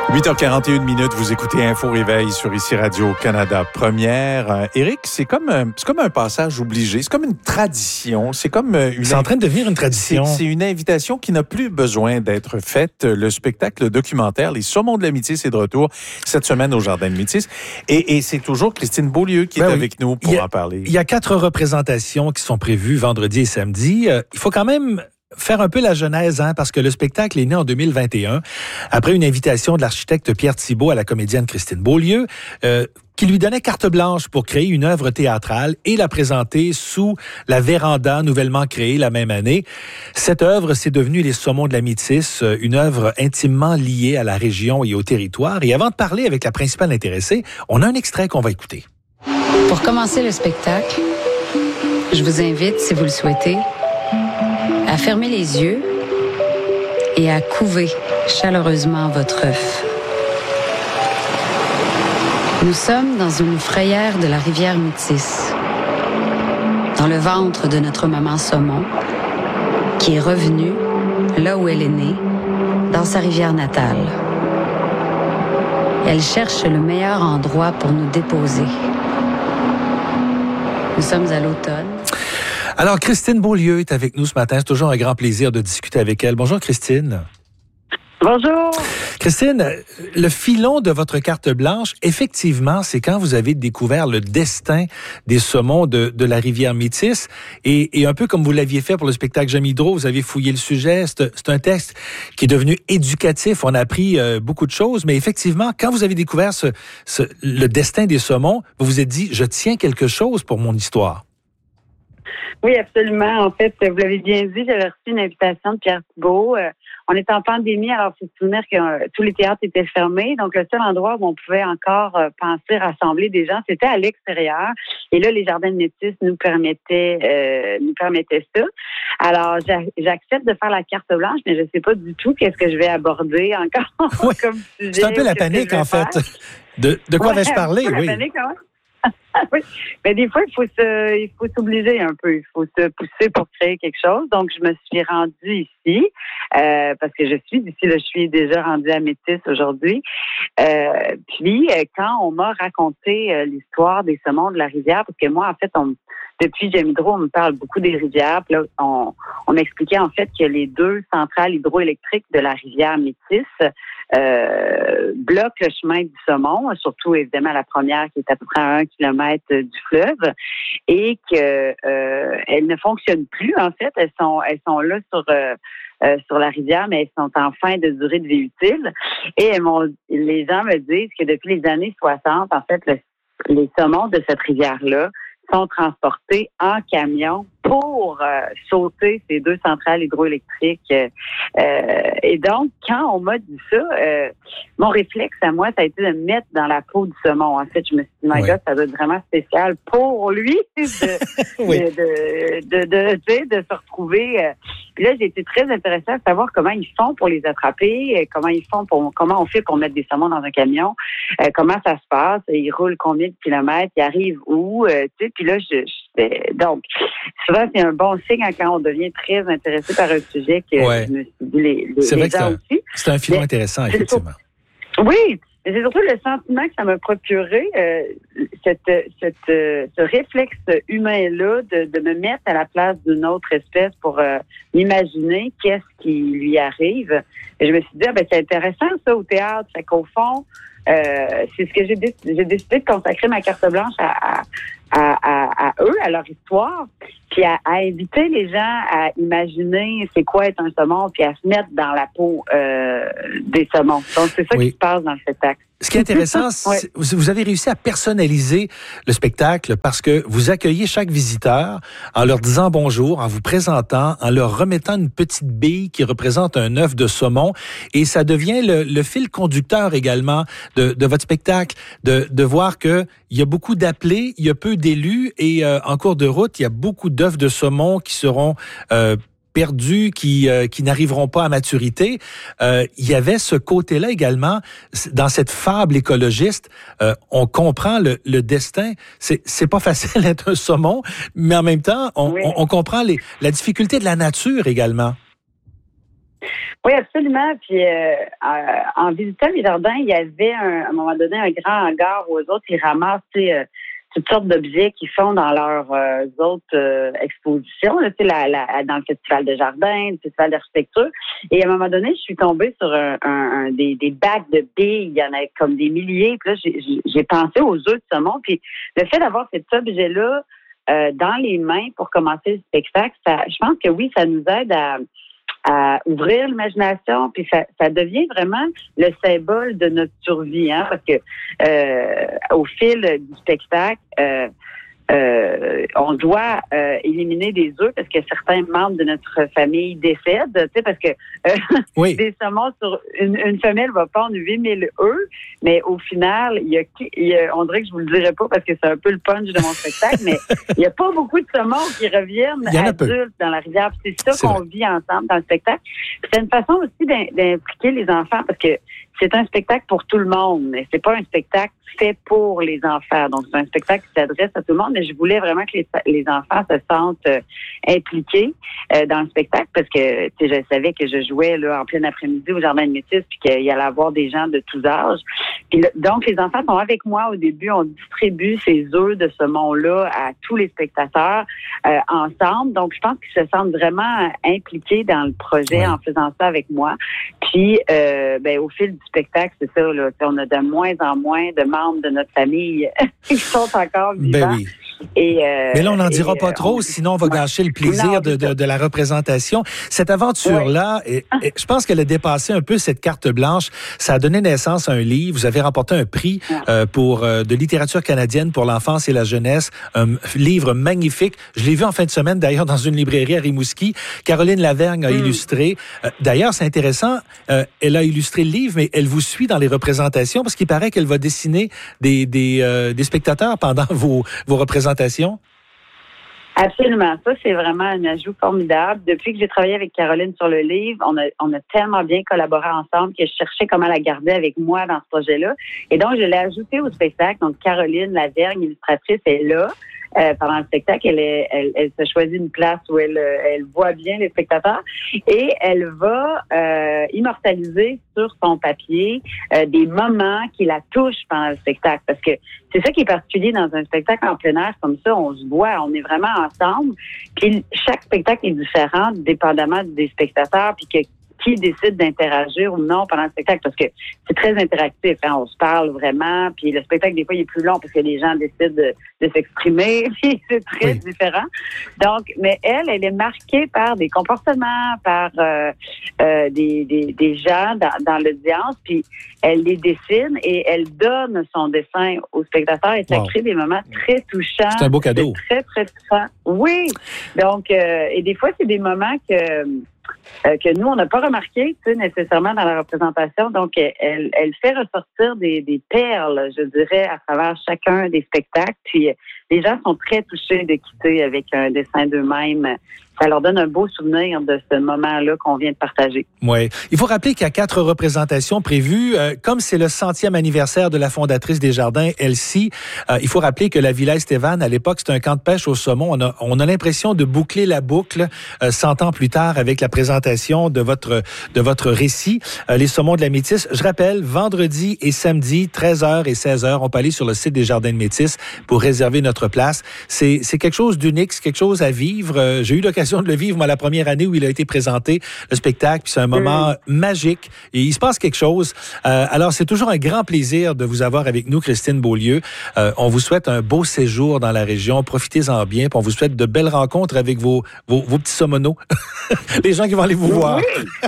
8h41, vous écoutez Info Réveil sur ici Radio-Canada Première. Éric, c'est comme un passage obligé, c'est comme une tradition, c'est en train de devenir une tradition. C'est une invitation qui n'a plus besoin d'être faite. Le spectacle documentaire Les Saumons de la Métis est de retour cette semaine au Jardin de Métis. Et c'est toujours Christine Beaulieu qui est avec nous pour en parler. Il y a 4 représentations qui sont prévues vendredi et samedi. Il faut quand même faire un peu la genèse, parce que le spectacle est né en 2021, après une invitation de l'architecte Pierre Thibault à la comédienne Christine Beaulieu, qui lui donnait carte blanche pour créer une œuvre théâtrale et la présenter sous la véranda nouvellement créée la même année. Cette œuvre, c'est devenu Les Saumons de la Métis, une œuvre intimement liée à la région et au territoire. Et avant de parler avec la principale intéressée, on a un extrait qu'on va écouter. Pour commencer le spectacle, je vous invite, si vous le souhaitez, à fermer les yeux et à couver chaleureusement votre œuf. Nous sommes dans une frayère de la rivière Métis, dans le ventre de notre maman Saumon, qui est revenue là où elle est née, dans sa rivière natale. Elle cherche le meilleur endroit pour nous déposer. Nous sommes à l'automne. Alors, Christine Beaulieu est avec nous ce matin. C'est toujours un grand plaisir de discuter avec elle. Bonjour, Christine. Bonjour. Christine, le filon de votre carte blanche, effectivement, c'est quand vous avez découvert le destin des saumons de la rivière Métis. Et un peu comme vous l'aviez fait pour le spectacle J'aime Hydro, vous avez fouillé le sujet. C'est un texte qui est devenu éducatif. On a appris beaucoup de choses. Mais effectivement, quand vous avez découvert le destin des saumons, vous vous êtes dit, je tiens quelque chose pour mon histoire. Oui, absolument. En fait, vous l'avez bien dit, j'avais reçu une invitation de Pierre Thibault. On était en pandémie, alors il faut se souvenir que tous les théâtres étaient fermés. Donc, le seul endroit où on pouvait encore penser rassembler des gens, c'était à l'extérieur. Et là, les Jardins de Métis nous permettaient ça. Alors, j'accepte de faire la carte blanche, mais je ne sais pas du tout qu'est-ce que je vais aborder encore comme sujet. C'est un peu la panique, en fait. De quoi vais-je parler? Oui, la panique, quand même. Oui, mais des fois, il faut s'obliger un peu. Il faut se pousser pour créer quelque chose. Donc, je me suis rendue ici parce que je suis d'ici. Là, je suis déjà rendue à Métis aujourd'hui. Puis, quand on m'a raconté l'histoire des saumons de la rivière, parce que moi, en fait, depuis J'aime Hydro, on me parle beaucoup des rivières. Puis là, on m'expliquait en fait que les 2 centrales hydroélectriques de la rivière Métis bloquent le chemin du saumon, surtout évidemment la première qui est à peu près à 1 kilomètre du fleuve, et que elles ne fonctionnent plus. En fait, elles sont là sur la rivière, mais elles sont en fin de durée de vie utile. Et les gens me disent que depuis les années 60, en fait, les saumons de cette rivière-là sont transportés en camion pour sauter ces 2 centrales hydroélectriques. Et donc, quand on m'a dit ça, mon réflexe à moi, ça a été de me mettre dans la peau du saumon. En fait, je me suis dit, my God, ça doit être vraiment spécial pour lui de se retrouver. Puis là, j'ai été très intéressée à savoir comment ils font pour les attraper, comment on fait pour mettre des saumons dans un camion, comment ça se passe, ils roulent combien de kilomètres, ils arrivent où, puis là, donc, souvent, c'est un bon signe quand on devient très intéressé par un sujet que je me suis dit, c'est vrai les gens aussi. C'est un filon intéressant, effectivement. Oui, mais c'est surtout le sentiment que ça m'a procuré, ce réflexe humain-là de me mettre à la place d'une autre espèce pour m'imaginer qu'est-ce qui lui arrive. Et je me suis dit, c'est intéressant ça au théâtre. Fait qu'au fond, c'est ce que j'ai décidé de consacrer ma carte blanche à eux, à leur histoire, puis à inviter les gens à imaginer c'est quoi être un saumon, puis à se mettre dans la peau des saumons. Donc, c'est ça qui se passe dans le spectacle. Ce qui est intéressant, vous avez réussi à personnaliser le spectacle parce que vous accueillez chaque visiteur en leur disant bonjour, en vous présentant, en leur remettant une petite bille qui représente un œuf de saumon. Et ça devient le fil conducteur également de votre spectacle, de voir que il y a beaucoup d'appelés, il y a peu d'élus et en cours de route, il y a beaucoup d'œufs de saumon qui seront perdus, qui n'arriveront pas à maturité. Il y avait ce côté-là également dans cette fable écologiste. On comprend le destin. C'est pas facile d'être un saumon, mais en même temps, on comprend la difficulté de la nature également. Oui, absolument. Puis en visitant les jardins, il y avait à un moment donné un grand hangar où eux autres, ils ramassent toutes sortes d'objets qu'ils font dans leurs autres expositions, là, dans le festival de jardin, le festival d'architecture. Et à un moment donné, je suis tombée sur des bacs de billes. Il y en a comme des milliers. Puis là, j'ai pensé aux œufs de saumon. Puis le fait d'avoir cet objet-là dans les mains pour commencer le spectacle, je pense que oui, ça nous aide à ouvrir l'imagination, puis ça devient vraiment le symbole de notre survie, hein, parce que au fil du spectacle, on doit éliminer des œufs parce que certains membres de notre famille décèdent, tu sais, parce que oui. des saumons sur une femelle va pondre 8000 œufs, mais au final, il y a, on dirait que je vous le dirai pas parce que c'est un peu le punch de mon spectacle, mais il y a pas beaucoup de saumons qui reviennent adultes dans la rivière. Puis c'est ça qu'on vit ensemble dans le spectacle. Puis c'est une façon aussi d'impliquer les enfants parce que c'est un spectacle pour tout le monde, mais c'est pas un spectacle fait pour les enfants. Donc, c'est un spectacle qui s'adresse à tout le monde, mais je voulais vraiment que les enfants se sentent impliqués dans le spectacle parce que, tu sais, je savais que je jouais là en plein après-midi au Jardin de Métis puis qu'il y allait avoir des gens de tous âges. Puis là, donc, les enfants sont avec moi au début. On distribue ces œufs de saumon-là à tous les spectateurs ensemble. Donc, je pense qu'ils se sentent vraiment impliqués dans le projet en faisant ça avec moi. Puis, au fil du spectacle, c'est ça, là, on a de moins en moins de membres de notre famille qui sont encore vivants. Ben oui. Mais là, on n'en dira pas trop, sinon on va gâcher le plaisir de la représentation. Cette aventure-là, je pense qu'elle a dépassé un peu cette carte blanche. Ça a donné naissance à un livre. Vous avez remporté un prix de littérature canadienne pour l'enfance et la jeunesse. Un livre magnifique. Je l'ai vu en fin de semaine, d'ailleurs, dans une librairie à Rimouski. Caroline Lavergne a illustré. D'ailleurs, c'est intéressant. Elle a illustré le livre, mais elle vous suit dans les représentations parce qu'il paraît qu'elle va dessiner des spectateurs pendant vos représentations. Absolument. Ça, c'est vraiment un ajout formidable. Depuis que j'ai travaillé avec Caroline sur le livre, on a tellement bien collaboré ensemble que je cherchais comment la garder avec moi dans ce projet-là. Et donc, je l'ai ajouté au spectacle. Donc, Caroline Lavergne, illustratrice, est là. Pendant le spectacle, elle se choisit une place où elle voit bien les spectateurs et elle va immortaliser sur son papier des moments qui la touchent pendant le spectacle. Parce que c'est ça qui est particulier dans un spectacle en plein air comme ça, on se voit, on est vraiment ensemble. Puis chaque spectacle est différent, dépendamment des spectateurs, puis qui décide d'interagir ou non pendant le spectacle, parce que c'est très interactif, hein, on se parle vraiment, puis le spectacle, des fois, il est plus long parce que les gens décident de s'exprimer, puis c'est très différent. Donc, mais elle est marquée par des comportements, par des gens dans l'audience, puis elle les dessine et elle donne son dessin aux spectateurs et ça crée des moments très touchants. C'est un beau cadeau. Très, très touchant. Oui. Donc, et des fois, c'est des moments que nous, on n'a pas remarqué, tu sais, nécessairement dans la représentation. Donc, elle fait ressortir des perles, je dirais, à travers chacun des spectacles. Puis, les gens sont très touchés de quitter avec un dessin d'eux-mêmes. Ça leur donne un beau souvenir de ce moment-là qu'on vient de partager. Oui. Il faut rappeler qu'il y a 4 représentations prévues. Comme c'est le 100e anniversaire de la fondatrice des Jardins, Elsie, il faut rappeler que la Villa Estévan, à l'époque, c'était un camp de pêche au saumon. On a l'impression de boucler la boucle 100 ans plus tard avec la présentation de votre récit, Les Saumons de la Métisse. Je rappelle, vendredi et samedi, 13h et 16h, on peut aller sur le site des Jardins de Métis pour réserver notre place. C'est quelque chose d'unique, c'est quelque chose à vivre. J'ai eu l'occasion de le vivre, moi, la première année où il a été présenté, le spectacle, puis c'est un moment magique et il se passe quelque chose. Alors, c'est toujours un grand plaisir de vous avoir avec nous, Christine Beaulieu. On vous souhaite un beau séjour dans la région. Profitez-en bien, puis on vous souhaite de belles rencontres avec vos petits saumoneaux, les gens qui vont aller vous voir.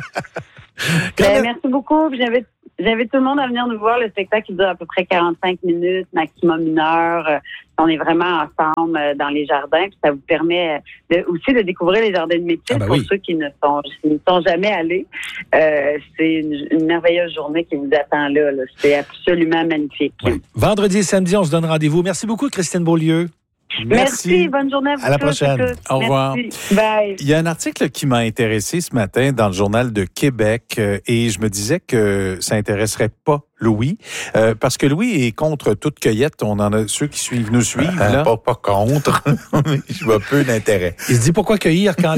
Merci beaucoup. J'invite tout le monde à venir nous voir. Le spectacle il dure à peu près 45 minutes, maximum 1 heure. On est vraiment ensemble dans les jardins. Puis ça vous permet aussi de découvrir les jardins de Métis pour ceux qui ne sont jamais allés. C'est une merveilleuse journée qui vous attend là. C'est absolument magnifique. Ouais. Vendredi et samedi, on se donne rendez-vous. Merci beaucoup, Christine Beaulieu. Merci, bonne journée à vous. À la prochaine. Au revoir. Merci. Bye. Il y a un article qui m'a intéressé ce matin dans le Journal de Québec et je me disais que ça intéresserait pas Louis, parce que Louis est contre toute cueillette. On en a ceux qui nous suivent. Là. Pas contre, mais je vois peu d'intérêt. Il se dit pourquoi cueillir quand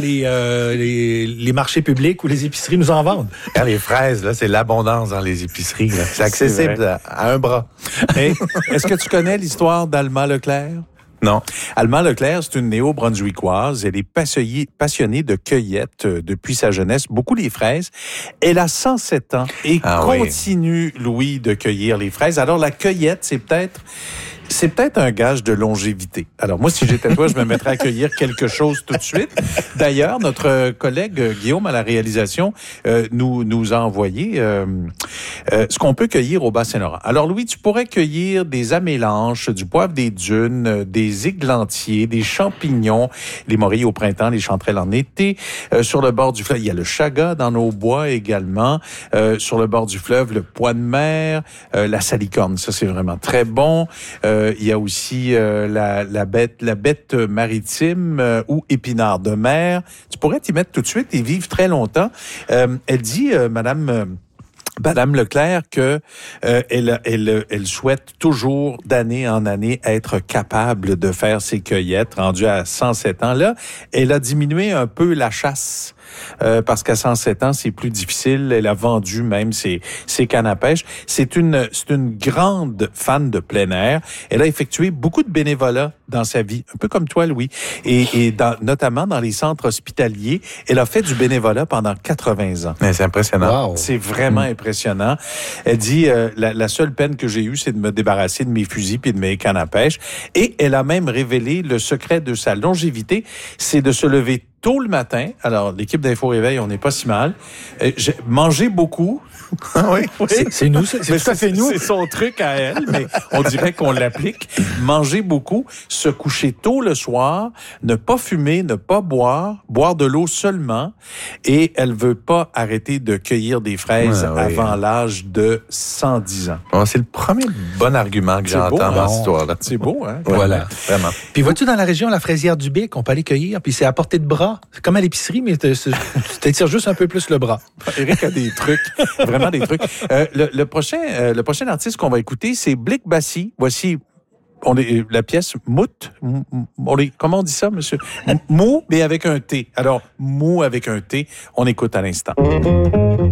les marchés publics ou les épiceries nous en vendent? Quand les fraises, là, c'est l'abondance dans les épiceries. Là. C'est accessible à un bras. Hey, est-ce que tu connais l'histoire d'Alma Leclerc? Non. Alma Leclerc, c'est une néo-brunswickoise. Elle est passionnée de cueillette depuis sa jeunesse, beaucoup les fraises. Elle a 107 ans et continue, Louis, de cueillir les fraises. Alors, la cueillette, c'est peut-être un gage de longévité. Alors, moi, si j'étais toi, je me mettrais à cueillir quelque chose tout de suite. D'ailleurs, notre collègue Guillaume à la réalisation nous a envoyé ce qu'on peut cueillir au Bas-Saint-Laurent. Alors, Louis, tu pourrais cueillir des amélanches, du poivre des dunes, des églantiers, des champignons, les morilles au printemps, les chanterelles en été. Sur le bord du fleuve, il y a le chaga dans nos bois également. Sur le bord du fleuve, le pois de mer, la salicorne, ça, c'est vraiment très bon. Il y a aussi la bête maritime ou épinard de mer. Tu pourrais t'y mettre tout de suite et vivre très longtemps. Elle dit, Madame Leclerc, que elle souhaite toujours d'année en année être capable de faire ses cueillettes. Rendue à 107 ans là, elle a diminué un peu la chasse. Parce qu'à 107 ans, c'est plus difficile. Elle a vendu même ses cannes à pêche. C'est une grande fan de plein air. Elle a effectué beaucoup de bénévolat dans sa vie, un peu comme toi, Louis. Et notamment dans les centres hospitaliers. Elle a fait du bénévolat pendant 80 ans. Mais c'est impressionnant. Wow. C'est vraiment impressionnant. Elle dit, la seule peine que j'ai eue, c'est de me débarrasser de mes fusils puis de mes cannes à pêche. Et elle a même révélé le secret de sa longévité, c'est de se lever tôt le matin. Alors, l'équipe d'Info Réveil, on n'est pas si mal. Manger beaucoup. Oui. C'est nous, c'est tout à fait nous. C'est son truc à elle, mais on dirait qu'on l'applique. Manger beaucoup, se coucher tôt le soir, ne pas fumer, ne pas boire de l'eau seulement. Et elle veut pas arrêter de cueillir des fraises avant l'âge de 110 ans. Bon, c'est le premier bon argument que j'entends dans cette histoire-là. C'est beau, hein? Voilà. Vraiment. Puis vois-tu dans la région, la fraisière du Bic, on peut aller cueillir, puis c'est à portée de bras. C'est comme à l'épicerie, mais tu t'étires juste un peu plus le bras. Éric a des trucs, vraiment des trucs. Le prochain artiste qu'on va écouter, c'est Blick Bassi. Voici la pièce Mout. Comment on dit ça, monsieur? Mou, mais avec un T. Alors, Mou avec un T. On écoute à l'instant.